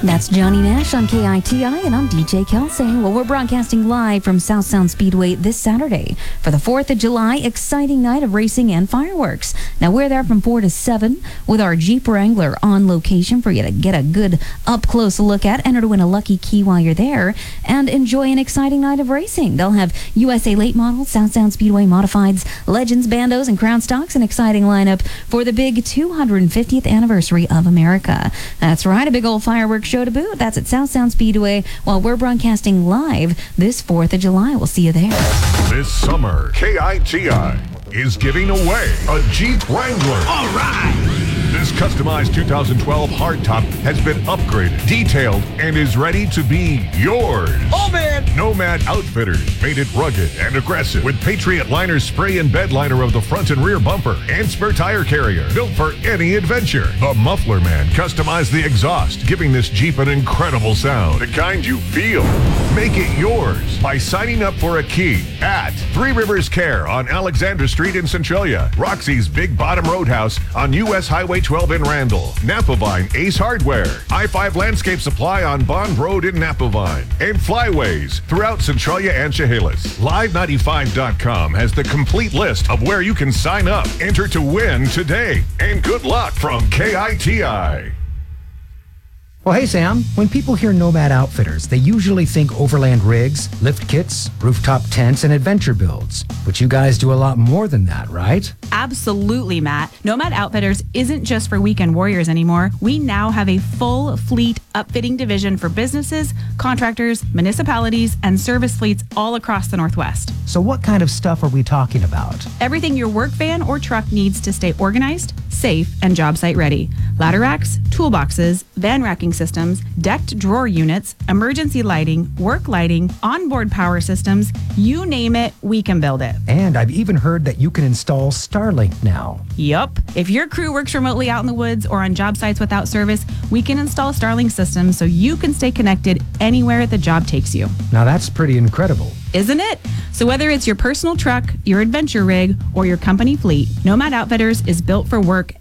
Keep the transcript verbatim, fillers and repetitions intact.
That's Johnny Nash on K I T I, and I'm D J Kelsey. Well, we're broadcasting live from South Sound Speedway this Saturday for the fourth of July exciting night of racing and fireworks. Now, we're there from four to seven with our Jeep Wrangler on location for you to get a good up-close look at, enter to win a lucky key while you're there, and enjoy an exciting night of racing. They'll have U S A late models, South Sound Speedway modifieds, legends, bandos, and crown stocks, an exciting lineup for the big two hundred fiftieth anniversary of America. That's right, a big old fireworks show to boot. That's at South Sound Speedway while we're broadcasting live this fourth of July. We'll see you there. This summer, K I T I is giving away a Jeep Wrangler. All right! This customized two thousand twelve hardtop has been upgraded, detailed, and is ready to be yours. Oh, man! Nomad Outfitters made it rugged and aggressive with Patriot Liner spray and bed liner of the front and rear bumper and spare tire carrier, built for any adventure. The Muffler Man customized the exhaust, giving this Jeep an incredible sound, the kind you feel. Make it yours by signing up for a key at Three Rivers Care on Alexander Street in Centralia, Roxy's Big Bottom Roadhouse on U S Highway twelve in Randall, Napavine Ace Hardware, I five Landscape Supply on Bond Road in Napavine, and Flyways throughout Centralia and Chehalis. Live ninety-five dot com has the complete list of where you can sign up. Enter to win today, and good luck from K I T I. Well, hey, Sam, when people hear Nomad Outfitters, they usually think overland rigs, lift kits, rooftop tents, and adventure builds. But you guys do a lot more than that, right? Absolutely, Matt. Nomad Outfitters isn't just for weekend warriors anymore. We now have a full fleet upfitting division for businesses, contractors, municipalities, and service fleets all across the Northwest. So what kind of stuff are we talking about? Everything your work van or truck needs to stay organized, safe, and job site ready. Ladder racks, toolboxes, van racking systems, decked drawer units, emergency lighting, work lighting, onboard power systems, you name it, we can build it. And I've even heard that you can install Starlink now. Yup. If your crew works remotely out in the woods or on job sites without service, we can install Starlink systems so you can stay connected anywhere the job takes you. Now that's pretty incredible. Isn't it? So whether it's your personal truck, your adventure rig, or your company fleet, Nomad Outfitters is built for work